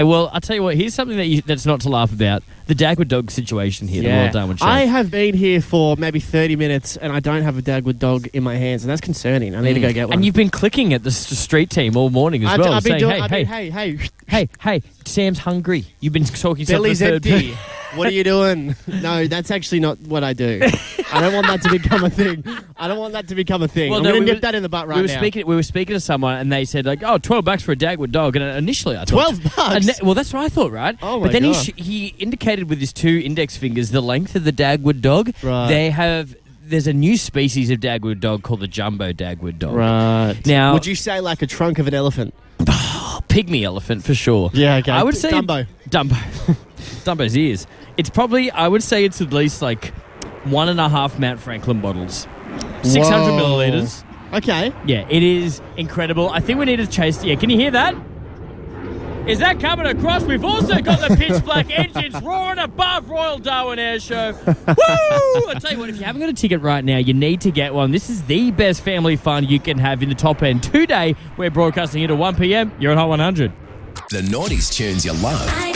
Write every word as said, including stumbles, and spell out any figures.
Well, I'll tell you what, here's something that you, that's not to laugh about. The Dagwood dog situation here, the Royal Darwin Show. I have been here for maybe thirty minutes and I don't have a Dagwood dog in my hands, and that's concerning. I need mm. to go get one. And you've been clicking at the street team all morning as I've, well, I've been saying, doing, hey, I've hey, been, hey, hey, hey, hey, Sam's hungry. You've been talking yourself Belly's the third empty. What are you doing? No, that's actually not what I do. I don't want that to become a thing. I don't want that to become a thing. Well, I'm no, going to we nip were, that in the butt right we were now. Speaking, we were speaking to someone and they said, like, oh, twelve bucks for a Dagwood dog. And initially I thought... twelve bucks? Ne- well, that's what I thought, right? Oh, my But then God. he, sh- he indicated with his two index fingers the length of the Dagwood dog. Right. They have... There's a new species of Dagwood dog called the Jumbo Dagwood dog. Right. Now... Would you say like a trunk of an elephant? Pygmy elephant, for sure. Yeah, okay. I would say... Dumbo. Dumbo. Dumbo's ears. It's probably... I would say it's at least like one and a half Mount Franklin bottles. six hundred Whoa. millilitres. Okay. Yeah, it is incredible. I think we need to chase... Yeah, can you hear that? Is that coming across? We've also got the pitch black engines roaring above Royal Darwin Air Show. Woo! I tell you what, if you haven't got a ticket right now, you need to get one. This is the best family fun you can have in the top end. Today, we're broadcasting it at one p.m. You're on Hot one hundred. The noughties tunes you love.